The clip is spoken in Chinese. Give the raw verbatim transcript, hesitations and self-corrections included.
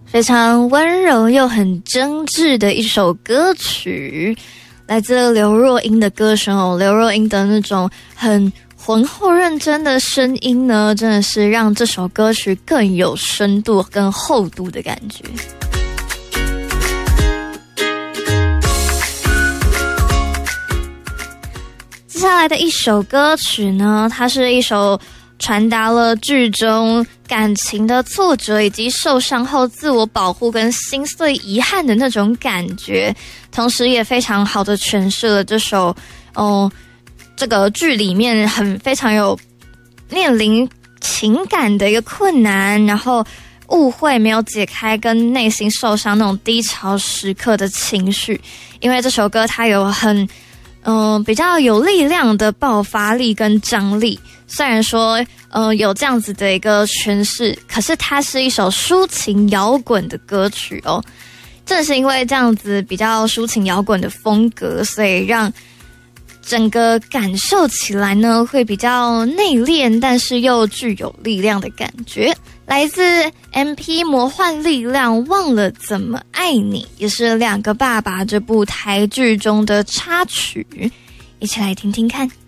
非常温柔又很真挚的一首歌曲，来自刘若英的歌声哦。刘若英的那种很浑厚认真的声音呢，真的是让这首歌曲更有深度跟厚度的感觉。接下来的一首歌曲呢，它是一首传达了剧中感情的挫折以及受伤后自我保护跟心碎遗憾的那种感觉，同时也非常好的诠释了这首哦这个剧里面很非常有面临情感的一个困难，然后误会没有解开跟内心受伤那种低潮时刻的情绪。因为这首歌它有很嗯、呃、比较有力量的爆发力跟张力，虽然说呃有这样子的一个诠释，可是它是一首抒情摇滚的歌曲哦。正是因为这样子比较抒情摇滚的风格，所以让整个感受起来呢会比较内敛，但是又具有力量的感觉。来自 M P 魔幻力量忘了怎么爱你，也是两个爸爸这部台剧中的插曲，一起来听听看。